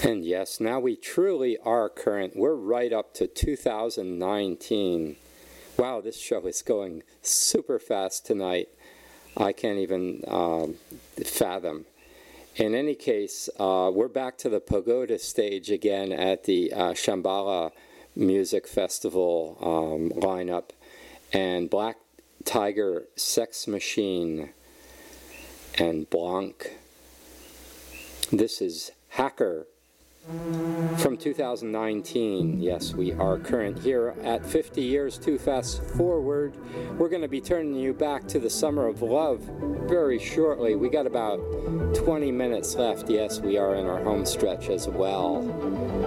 And yes, now we truly are current. We're right up to 2019. Wow, this show is going super fast tonight. I can't even fathom. In any case, we're back to the Pagoda stage again at the Shambhala Music Festival lineup. And Black Tiger, Sex Machine, and Blanc. This is Hacker from 2019. Yes, we are current here at 50 Years Too Fast Forward. We're going to be turning you back to the Summer of Love very shortly. We got about 20 minutes left. Yes, we are in our home stretch as well.